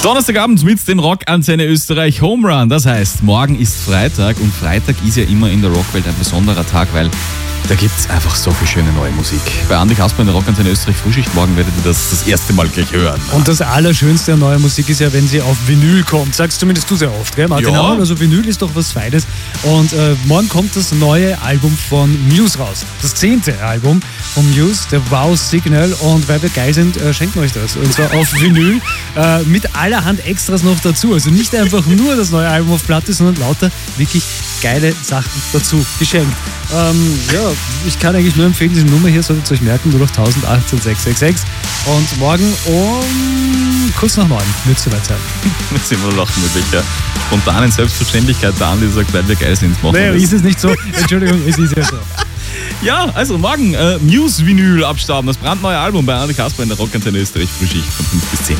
Donnerstagabend mit den Rockantenne Österreich Home Run. Das heißt, morgen ist Freitag und Freitag ist ja immer in der Rockwelt ein besonderer Tag, weil da gibt es einfach so viel schöne neue Musik. Bei Andi Kasper in der Rockantenne Österreich Frühschicht morgen werdet ihr das erste Mal gleich hören. Und das Allerschönste an neuer Musik ist ja, wenn sie auf Vinyl kommt. Sagst zumindest du sehr oft, gell, Martin? Ja. Also Vinyl ist doch was Feines. Und morgen kommt das neue Album von Muse raus. Das 10. Album von Muse, der Wow Signal. Und weil wir geil sind, schenken wir euch das. Und zwar auf Vinyl mit allerhand Extras noch dazu. Also nicht einfach nur das neue Album auf Platte, sondern lauter wirklich geile Sachen dazu geschenkt. Ja, ich kann eigentlich nur empfehlen, diese Nummer hier solltet ihr euch merken, 08000 18 666. Und morgen um kurz nach 9 wird es soweit sein. Jetzt sind wir lachen mit welcher spontanen Selbstverständlichkeit der Andi sagt, weil wir geil sind. Nee, ist es nicht so. Entschuldigung, es ist ja so. Ja, also morgen Muse Vinyl abstauben, das brandneue Album bei Andi Kasper in der Rockantenne Österreich Frühschicht von 5 bis 10.